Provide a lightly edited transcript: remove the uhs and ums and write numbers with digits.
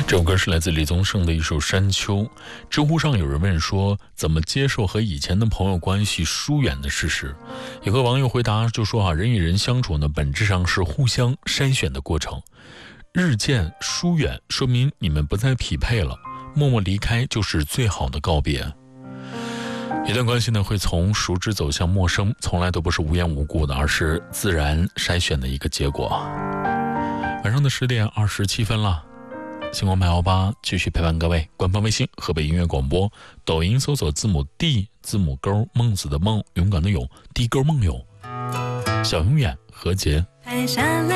这首歌是来自李宗盛的一首《山丘》。知乎上有人问说，怎么接受和以前的朋友关系疏远的事实？有个网友回答就说人与人相处呢，本质上是互相筛选的过程。日渐疏远，说明你们不再匹配了，默默离开就是最好的告别。一段关系呢，会从熟知走向陌生，从来都不是无缘无故的，而是自然筛选的一个结果。晚上的10点27分了，星光818继续陪伴各位。官方微信河北音乐广播，抖音搜索字母 D 字母勾孟子的孟，勇敢的勇，地沟梦友，小永远何洁。